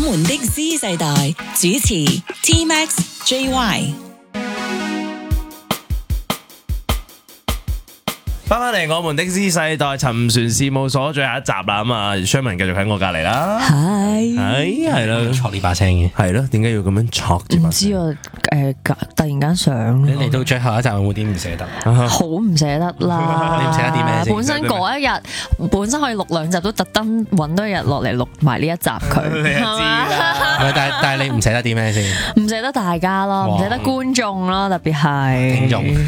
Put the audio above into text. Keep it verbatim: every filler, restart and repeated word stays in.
們的 Z 世代主持 T Max J Y。 翻返嚟我們的 Z 世代尋船事務所最後一集啦，咁啊 Sherman 繼續喺我隔離啦， 係係係啦， 錯呢把聲嘅， 係咯，點解要咁樣錯住把聲？ 唔知啊，誒，突然間上， 你嚟到最後一集有冇啲唔捨得？ 好唔捨得啦！ 你唔捨得啲咩先？ 本身嗰一日本身可以錄兩集，都特登揾多一日落嚟錄埋呢一集佢， 你就知啦。 但係但係你唔捨得啲咩先？ 唔捨得大家咯，唔捨得觀眾咯，特別係聽眾。